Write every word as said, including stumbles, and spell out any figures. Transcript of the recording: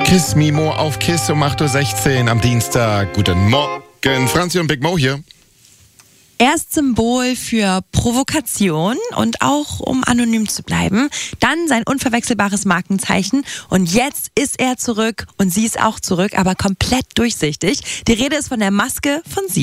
Kiss Me More auf Kiss um acht Uhr sechzehn am Dienstag. Guten Morgen, Franzi und Big Mo hier. Er ist Symbol für Provokation und auch um anonym zu bleiben. Dann sein unverwechselbares Markenzeichen. Und jetzt ist er zurück und sie ist auch zurück, aber komplett durchsichtig. Die Rede ist von der Maske von sie.